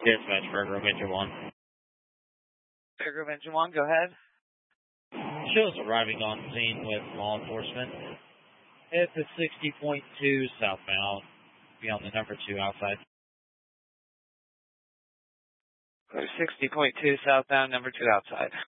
Dispatch, Fairgrove Engine 1. Fairgrove Engine 1, go ahead. Shows arriving on scene with law enforcement. It's a 60.2 southbound. Be on the number 2 outside. 60.2 southbound, number 2 outside.